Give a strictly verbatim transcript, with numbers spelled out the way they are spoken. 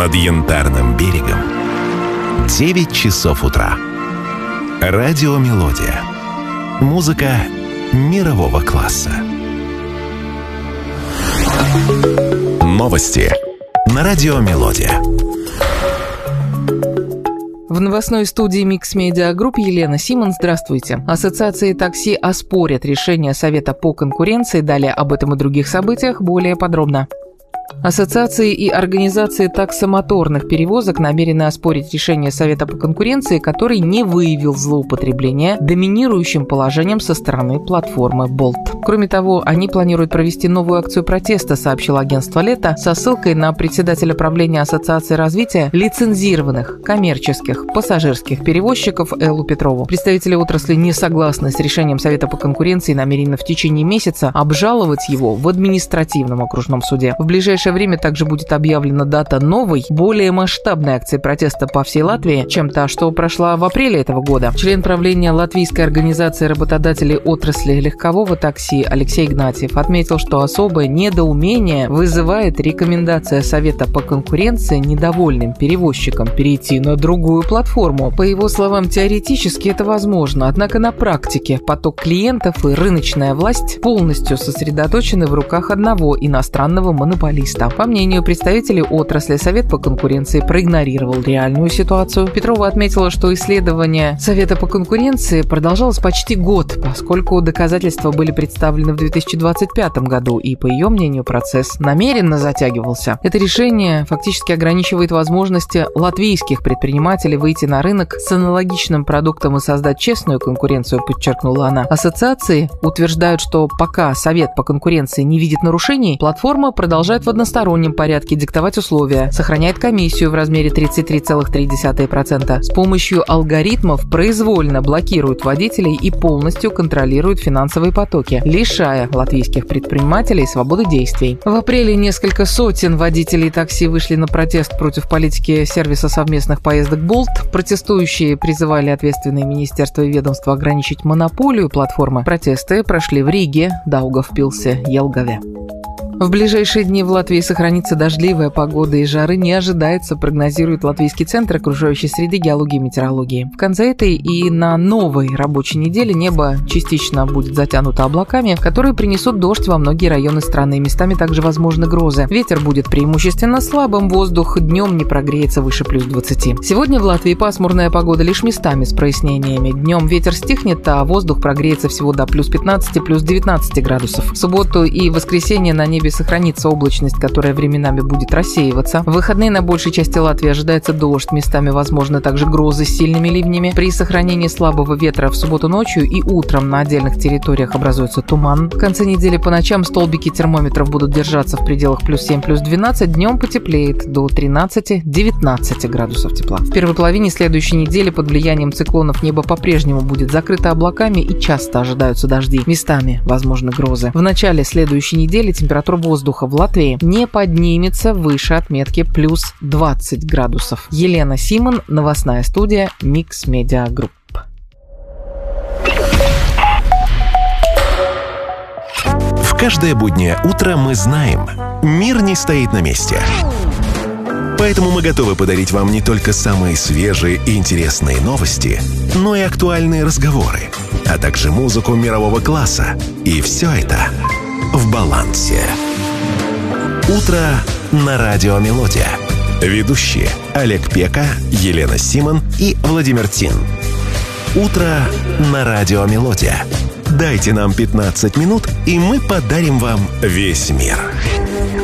над Янтарным берегом девять часов утра. Радио «Мелодия». Музыка мирового класса. Новости на радио «Мелодия». В новостной студии Mix Media Group Елена Симон. Здравствуйте. Ассоциации такси оспорят решение Совета по конкуренции. Далее об этом и других событиях более подробно. Ассоциации и организации таксомоторных перевозок намерены оспорить решение Совета по конкуренции, который не выявил злоупотребления доминирующим положением со стороны платформы Bolt. Кроме того, они планируют провести новую акцию протеста, сообщило агентство «Лето», со ссылкой на председателя правления Ассоциации развития лицензированных коммерческих пассажирских перевозчиков Эллу Петрову. Представители отрасли не согласны с решением Совета по конкуренции и намерены в течение месяца обжаловать его в административном окружном суде. В ближайшее В ближайшее время также будет объявлена дата новой, более масштабной акции протеста по всей Латвии, чем та, что прошла в апреле этого года. Член правления Латвийской организации работодателей отрасли легкового такси Алексей Игнатьев отметил, что особое недоумение вызывает рекомендация Совета по конкуренции недовольным перевозчикам перейти на другую платформу. По его словам, теоретически это возможно, однако на практике поток клиентов и рыночная власть полностью сосредоточены в руках одного иностранного монополиста. По мнению представителей отрасли, Совет по конкуренции проигнорировал реальную ситуацию. Петрова отметила, что исследование Совета по конкуренции продолжалось почти год, поскольку доказательства были представлены в две тысячи двадцать пятом году, и, по ее мнению, процесс намеренно затягивался. Это решение фактически ограничивает возможности латвийских предпринимателей выйти на рынок с аналогичным продуктом и создать честную конкуренцию, подчеркнула она. Ассоциации утверждают, что пока Совет по конкуренции не видит нарушений, платформа продолжает в одностороннем порядке диктовать условия, сохраняет комиссию в размере тридцать три целых три десятых процента, с помощью алгоритмов произвольно блокирует водителей и полностью контролирует финансовые потоки, лишая латвийских предпринимателей свободы действий. В апреле несколько сотен водителей такси вышли на протест против политики сервиса совместных поездок Bolt. Протестующие призывали ответственные министерства и ведомства ограничить монополию платформы. Протесты прошли в Риге, Даугавпилсе, Елгаве. В ближайшие дни в Латвии сохранится дождливая погода и жары не ожидается, прогнозирует Латвийский центр окружающей среды, геологии и метеорологии. В конце этой и на новой рабочей неделе небо частично будет затянуто облаками, которые принесут дождь во многие районы страны. Местами также возможны грозы. Ветер будет преимущественно слабым, воздух днем не прогреется выше плюс двадцати. Сегодня в Латвии пасмурная погода лишь местами с прояснениями. Днем ветер стихнет, а воздух прогреется всего до плюс пятнадцати, плюс девятнадцати градусов. В субботу и воскресенье на небе сохранится облачность, которая временами будет рассеиваться. В выходные на большей части Латвии ожидается дождь, местами возможны также грозы с сильными ливнями. При сохранении слабого ветра в субботу ночью и утром на отдельных территориях образуется туман. В конце недели по ночам столбики термометров будут держаться в пределах плюс семь, плюс двенадцать, днем потеплеет до тринадцати-девятнадцати градусов тепла. В первой половине следующей недели под влиянием циклонов небо по-прежнему будет закрыто облаками и часто ожидаются дожди. Местами возможны грозы. В начале следующей недели температура воздуха в Латвии не поднимется выше отметки плюс двадцать градусов. Елена Симон, новостная студия Mix Media Group. В каждое буднее утро мы знаем, мир не стоит на месте. Поэтому мы готовы подарить вам не только самые свежие и интересные новости, но и актуальные разговоры, а также музыку мирового класса. И все это в балансе. Утро на радио «Мелодия». Ведущие Олег Пека, Елена Симон и Владимир Тин. Утро на радио «Мелодия». Дайте нам пятнадцать минут, и мы подарим вам весь мир.